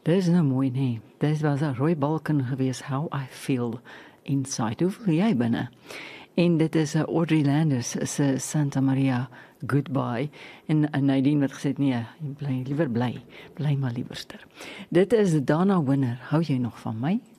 Dis nou mooi, nee. Dis was 'n rooi balken gewees, How I Feel Inside. Hoe voel jy binne? En dit is 'n Audrey Landers se Santa Maria Goodbye. En Nadine wat gesê het, nee, jy bly liewer bly maar liewerster. Dit is Dana Winner. Hou jy nog van my?